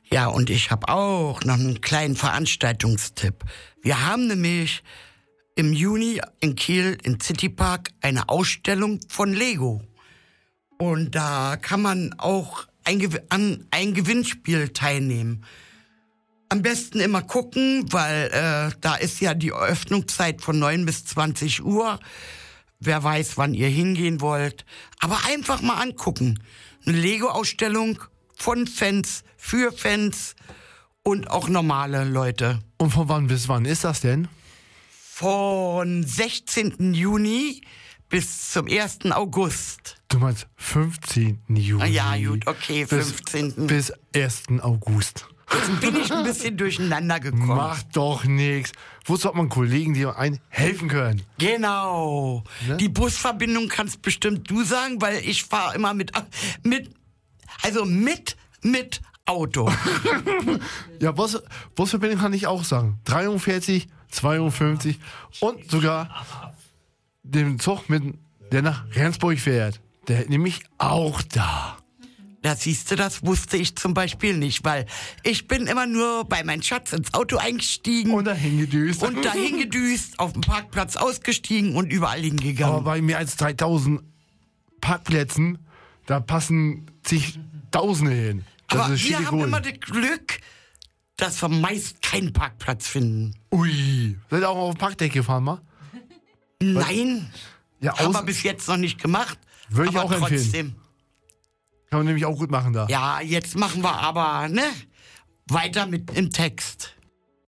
Ja, und ich habe auch noch einen kleinen Veranstaltungstipp. Wir haben nämlich im Juni in Kiel im Citypark eine Ausstellung von Lego. Und da kann man auch an ein Gewinnspiel teilnehmen. Am besten immer gucken, weil da ist ja die Öffnungszeit von 9 bis 20 Uhr. Wer weiß, wann ihr hingehen wollt. Aber einfach mal angucken. Eine Lego-Ausstellung von Fans, für Fans und auch normale Leute. Und von wann bis wann ist das denn? Von 16. Juni bis zum 1. August. Du meinst 15. Juni. Ja, gut, okay, 15. Bis 1. August. Jetzt bin ich ein bisschen durcheinander gekommen. Macht doch nichts. Wozu hat man Kollegen, die einem helfen können? Genau. Ne? Die Busverbindung kannst bestimmt du sagen, weil ich fahre immer mit Auto. Ja, Busverbindung kann ich auch sagen. 43, 52 und sogar den Zug, der nach Rendsburg fährt. Der ist nämlich auch da. Da siehst du, das wusste ich zum Beispiel nicht, weil ich bin immer nur bei meinem Schatz ins Auto eingestiegen. Und dahin gedüst. Auf dem Parkplatz ausgestiegen und überall hingegangen. Aber bei mehr als 3000 Parkplätzen, da passen zigtausende hin. Das Aber ist wir haben cool. immer das Glück, dass wir meist keinen Parkplatz finden. Ui, seid ihr auch auf dem Parkdeck gefahren, mal? Nein, Ja, haben wir bis jetzt noch nicht gemacht. Würde ich aber auch empfehlen. trotzdem. Kann man nämlich auch gut machen da. Ja, jetzt machen wir aber, weiter mit im Text.